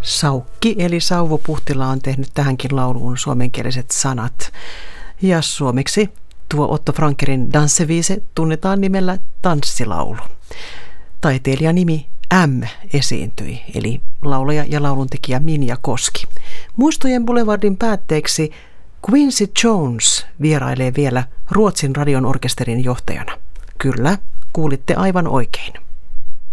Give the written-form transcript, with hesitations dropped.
Saukki eli Sauvo Puhtila on tehnyt tähänkin lauluun suomenkieliset sanat. Ja suomeksi tuo Otto Frankerin Dansevise tunnetaan nimellä tanssilaulu. Taiteilijan nimi M esiintyi, eli laulaja ja lauluntekijä Minja Koski. Muistojen Boulevardin päätteeksi Quincy Jones vierailee vielä Ruotsin radion orkesterin johtajana. Kyllä, kuulitte aivan oikein.